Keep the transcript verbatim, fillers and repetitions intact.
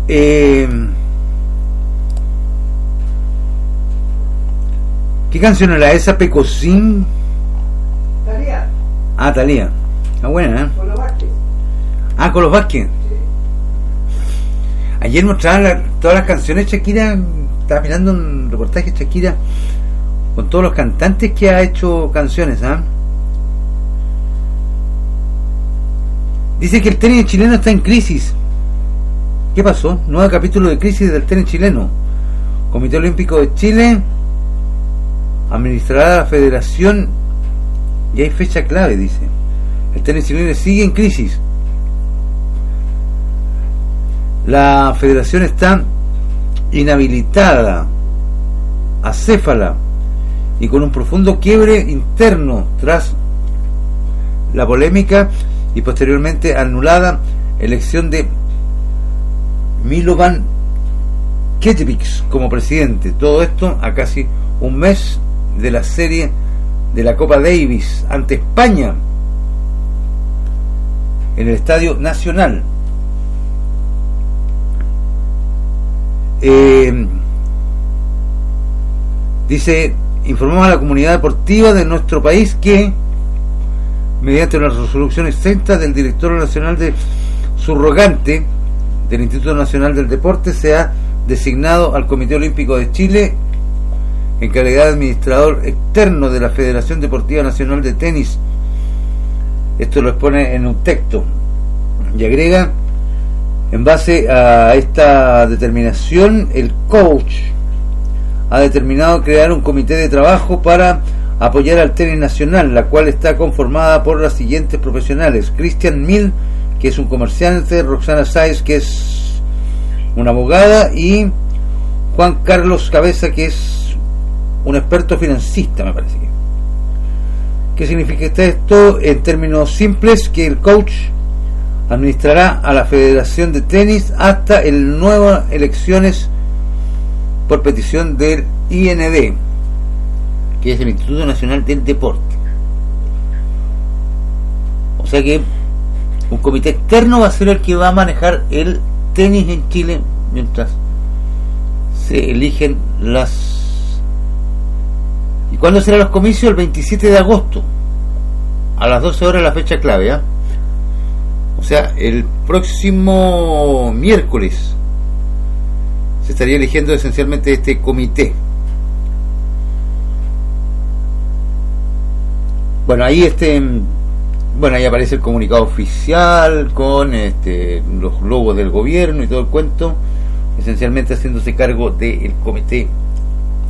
Eh, ¿Qué canción era esa? Pecosín. Talía. Ah, Talía. Está buena, ¿eh? Con los Vázquez. Ah, con los Vázquez. Sí. Ayer mostraban la, todas las canciones de Shakira. Estaba mirando un reportaje de Shakira con todos los cantantes que ha hecho canciones, ¿ah? ¿eh? Dice que el tenis chileno está en crisis. ¿Qué pasó? Nuevo capítulo de crisis del tenis chileno. Comité Olímpico de Chile administrará la federación y hay fecha clave, dice. El tenis chileno sigue en crisis. La federación está inhabilitada, acéfala y con un profundo quiebre interno tras la polémica y posteriormente anulada elección de Milovan Ketević como presidente. Todo esto a casi un mes de la serie de la Copa Davis ante España en el Estadio Nacional. Eh, dice, informamos a la comunidad deportiva de nuestro país que mediante una resolución exenta del director nacional de subrogante del Instituto Nacional del Deporte se ha designado al Comité Olímpico de Chile en calidad de administrador externo de la Federación Deportiva Nacional de Tenis. Esto lo expone en un texto y agrega: en base a esta determinación, el coach ha determinado crear un comité de trabajo para apoyar al tenis nacional, la cual está conformada por las siguientes profesionales: Christian Mill, que es un comerciante, Roxana Sáez, que es una abogada, y Juan Carlos Cabeza, que es un experto financista, me parece que. ¿Qué significa esto? En términos simples, que el coach administrará a la Federación de Tenis hasta el nuevas elecciones por petición del I N D, que es el Instituto Nacional del Deporte. O sea que un comité externo va a ser el que va a manejar el tenis en Chile mientras se eligen las... ¿Y cuándo serán los comicios? El veintisiete de agosto a las doce horas, la fecha clave, ¿eh? O sea, el próximo miércoles se estaría eligiendo esencialmente este comité. Bueno, ahí este, bueno, ahí aparece el comunicado oficial con este los logos del gobierno y todo el cuento, esencialmente haciéndose cargo del comité